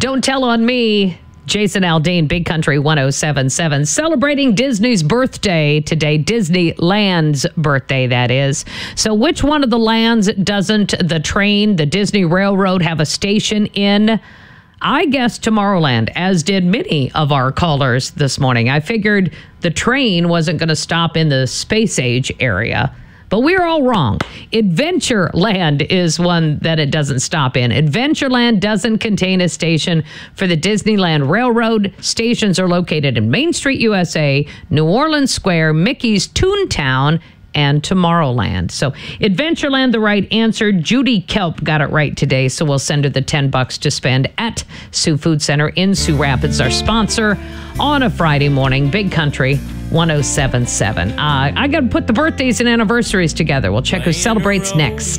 Don't tell on me. Jason Aldean, Big Country 107.7, celebrating Disney's birthday today, Disneyland's birthday, that is. So which one of the lands doesn't the train, the Disney Railroad, have a station in? I guessed Tomorrowland, as did many of our callers this morning. I figured the train wasn't going to stop in the space age area. But we're all wrong. Adventureland is one that it doesn't stop in. Adventureland doesn't contain a station for the Disneyland Railroad. Stations are located in Main Street, USA, New Orleans Square, Mickey's Toontown, and Tomorrowland. So Adventureland, the right answer. Judy Kelp got it right today, so we'll send her the $10 to spend at Sioux Food Center in Sioux Rapids, our sponsor on a Friday morning. Big Country 107.7. I got to put the birthdays and anniversaries together. We'll check who celebrates next.